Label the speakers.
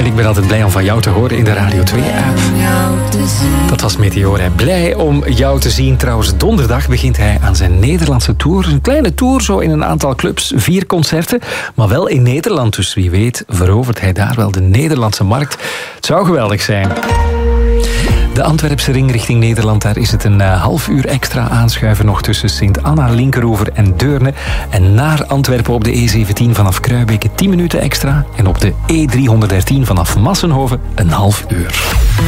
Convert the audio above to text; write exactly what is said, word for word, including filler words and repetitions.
Speaker 1: En ik ben altijd blij om van jou te horen in de Radio twee-app. Dat was Meteor. Hè. Blij om jou te zien. Trouwens, donderdag begint hij aan zijn Nederlandse tour. Een kleine tour, zo in een aantal clubs. Vier concerten, maar wel in Nederland. Dus wie weet verovert hij daar wel de Nederlandse markt. Het zou geweldig zijn. De Antwerpse ring richting Nederland, daar is het een uh, half uur extra aanschuiven nog tussen Sint-Anna, Linkeroever en Deurne. En naar Antwerpen op de E zeventien vanaf Kruibeke tien minuten extra. En op de E driehonderddertien vanaf Massenhoven een half uur.